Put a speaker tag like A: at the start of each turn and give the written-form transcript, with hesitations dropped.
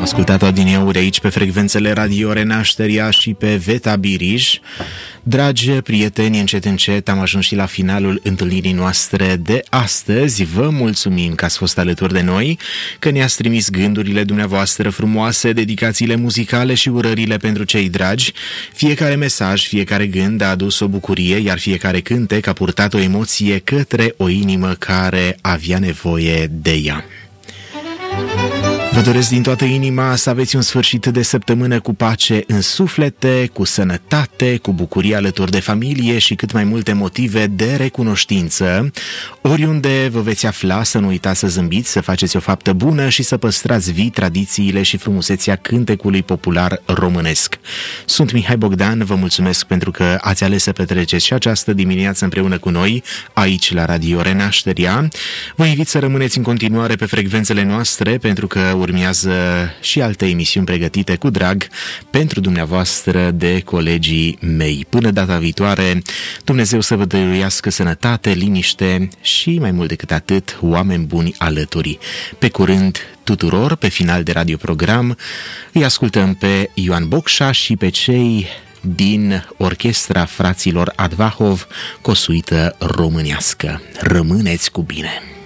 A: ascultat adineauri aici pe frecvențele Radio Renașterea și pe Veta Birij. Dragi prieteni, încet am ajuns și la finalul întâlnirii noastre de astăzi. Vă mulțumim că ați fost alături de noi, că ne-ați trimis gândurile dumneavoastră frumoase, dedicațiile muzicale și urările pentru cei dragi. Fiecare mesaj, fiecare gând a adus o bucurie, iar fiecare cântec a purtat o emoție către o inimă care avea nevoie de ea. Vă doresc din toată inima să aveți un sfârșit de săptămână cu pace în suflete, cu sănătate, cu bucurie alături de familie și cât mai multe motive de recunoștință. Oriunde vă veți afla, să nu uitați să zâmbiți, să faceți o faptă bună și să păstrați vii tradițiile și frumusețea cântecului popular românesc. Sunt Mihai Bogdan, vă mulțumesc pentru că ați ales să petreceți și această dimineață împreună cu noi, aici la Radio Renașterea. Vă invit să rămâneți în continuare pe frecvențele noastre, pentru că urmează și alte emisiuni pregătite cu drag pentru dumneavoastră de colegii mei. Până data viitoare, Dumnezeu să vă dăruiască sănătate, liniște și, mai mult decât atât, oameni buni alături. Pe curând tuturor, pe final de radioprogram, îi ascultăm pe Ioan Bocșa și pe cei din orchestra fraților Advahov cu o suită românească. Rămâneți cu bine!